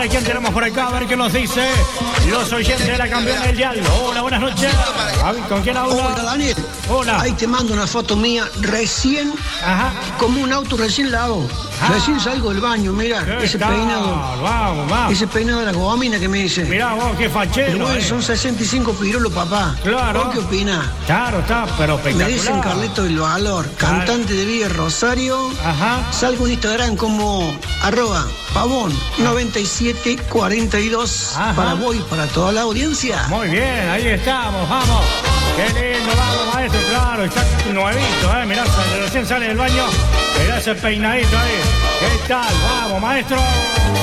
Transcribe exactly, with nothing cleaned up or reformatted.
ver quién tenemos por acá, a ver qué nos dice los oyentes de la campeona del dial. Hola, buenas noches. ¿Con quién habla? Hola, Daniel. Hola. Ahí te mando una foto mía recién, Ajá. como un auto recién lavado. Ah. Recién salgo del baño, mira, ese tal? peinado. Vamos, vamos. Ese peinado de la gomina que me dice. Mirá vos, qué fachero. Pero bueno, eh. son sesenta y cinco pirulos, papá. Claro. ¿Vos qué opinás? Claro, está, pero Me espectacular. dicen Carlito del Valor, cantante de Villa Rosario. Ajá. Salgo en Instagram como arroba pavón noventa y siete cuarenta y dos. Ajá. Para vos y para toda la audiencia. Muy bien, ahí estamos, vamos. Qué lindo, vamos, maestro, claro, está nuevito, eh. Mirá, recién sale del baño. Mirá ese peinadito ahí. ¿Qué tal? Vamos, maestro.